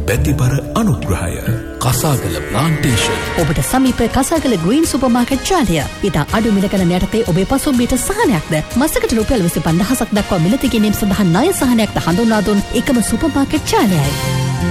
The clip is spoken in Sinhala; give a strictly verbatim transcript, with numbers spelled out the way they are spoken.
බැතිබර අනුග්‍රහය. කසාගල ප්ලාන්ටේෂන්. ඔබට සමීප කසාගල ග්‍රීන් සුපර්මාකට් ජාලය. ඉතා අඩු මිල ගණන් යටතේ ඔබේ පසුම්බියට සහනයක්ද මාසකට රුපියල් විසි පන්දාහක් දක්වා මිලදී ගැනීම සඳහා ණය සහනයක්ද හඳුන්වා දුන් එකම සුපර්මාකට් ජාලයයි.